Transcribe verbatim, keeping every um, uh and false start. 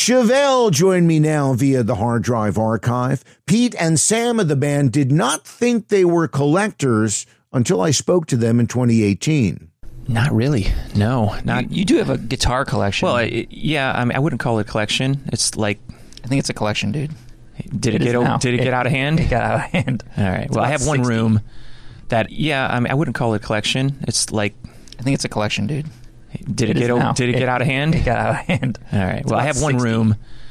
Chevelle joined me now via the hard drive archive. Pete and Sam of the band did not think they were collectors until I spoke to them in twenty eighteen. Not really. No, not. You, you do have a guitar collection. Well, I, yeah. I mean, I wouldn't call it a collection. It's like. I think it's a collection, dude. Did it, it get o- now. Did it, it get out of hand? It got out of hand. All right. It's well, I have one sixty. room that. Yeah. I mean, I wouldn't call it a collection. It's like. I think it's a collection, dude. Did it, it get o- now. Did it, it get out of hand? It got out of hand. All right. It's well, I have one sixty. room